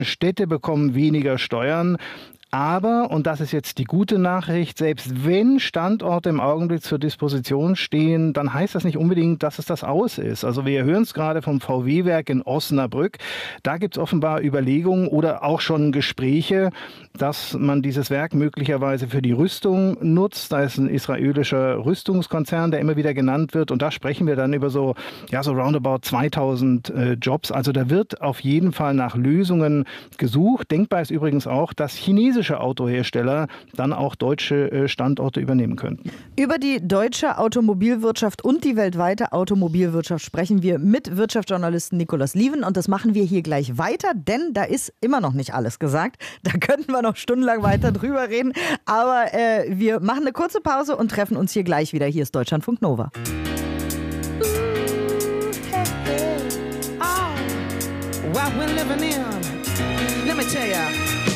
Städte bekommen weniger Steuern. Aber, und das ist jetzt die gute Nachricht, selbst wenn Standorte im Augenblick zur Disposition stehen, dann heißt das nicht unbedingt, dass es das Aus ist. Also wir hören es gerade vom VW-Werk in Osnabrück. Da gibt es offenbar Überlegungen oder auch schon Gespräche, dass man dieses Werk möglicherweise für die Rüstung nutzt. Da ist ein israelischer Rüstungskonzern, der immer wieder genannt wird. Und da sprechen wir dann über so roundabout 2000 Jobs. Also da wird auf jeden Fall nach Lösungen gesucht. Denkbar ist übrigens auch, dass chinesische Autohersteller dann auch deutsche Standorte übernehmen könnten. Über die deutsche Automobilwirtschaft und die weltweite Automobilwirtschaft sprechen wir mit Wirtschaftsjournalisten Nikolaus Lieven. Und das machen wir hier gleich weiter, denn da ist immer noch nicht alles gesagt. Da könnten wir noch stundenlang weiter drüber reden. Aber wir machen eine kurze Pause und treffen uns hier gleich wieder. Hier ist Deutschlandfunk Nova. What we're living in, let me tell ya.